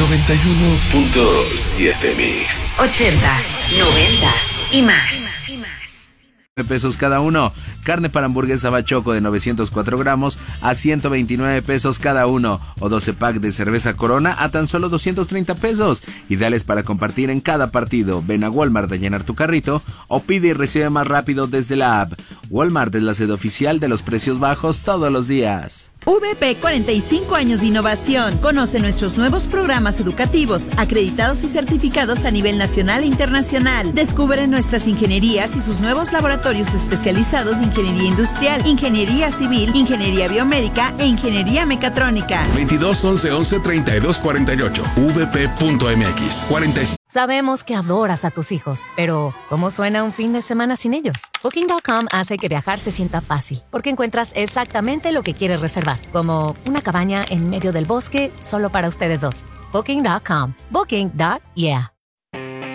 91.7 Mix. 80s, 90s y más. Pesos cada uno. Carne para hamburguesa Bachoco de 904 gramos a 129 pesos cada uno. O 12 pack de cerveza Corona a tan solo 230 pesos. Ideales para compartir en cada partido. Ven a Walmart a llenar tu carrito o pide y recibe más rápido desde la app. Walmart es la sede oficial de los precios bajos todos los días. VP 45 años de innovación. Conoce nuestros nuevos programas educativos, acreditados y certificados a nivel nacional e internacional. Descubre nuestras ingenierías y sus nuevos laboratorios especializados de ingeniería industrial, ingeniería civil, ingeniería biomédica e ingeniería mecatrónica. 22 11 11 32 48 vp.mx 45. Sabemos que adoras a tus hijos, pero ¿cómo suena un fin de semana sin ellos? Booking.com hace que viajar se sienta fácil, porque encuentras exactamente lo que quieres reservar, como una cabaña en medio del bosque solo para ustedes dos. Booking.com. Booking.yeah.